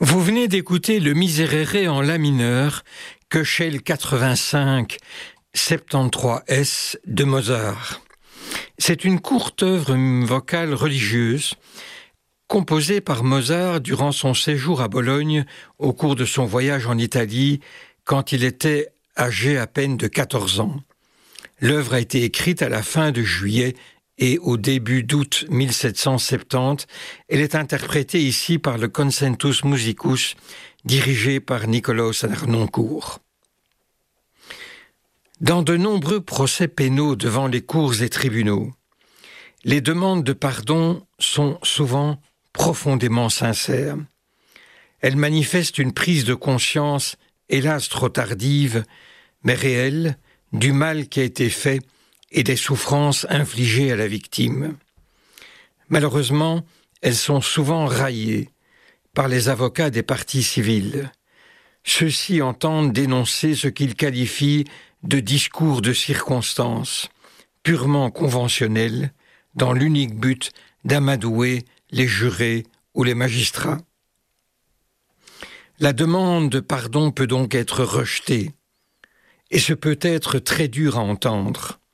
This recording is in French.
Vous venez d'écouter le Miserere en La mineur, Köchel 85 73S de Mozart. C'est une courte œuvre vocale religieuse composée par Mozart durant son séjour à Bologne au cours de son voyage en Italie quand il était âgé à peine de 14 ans. L'œuvre a été écrite à la fin de juillet et au début d'août 1770, elle est interprétée ici par le Concentus Musicus, dirigé par Nikolaus Harnoncourt. Dans de nombreux procès pénaux devant les cours et tribunaux, les demandes de pardon sont souvent profondément sincères. Elles manifestent une prise de conscience, hélas trop tardive, mais réelle, du mal qui a été fait et des souffrances infligées à la victime. Malheureusement, elles sont souvent raillées par les avocats des parties civiles. Ceux-ci entendent dénoncer ce qu'ils qualifient de discours de circonstance, purement conventionnels, dans l'unique but d'amadouer les jurés ou les magistrats. La demande de pardon peut donc être rejetée, et ce peut être très dur à entendre.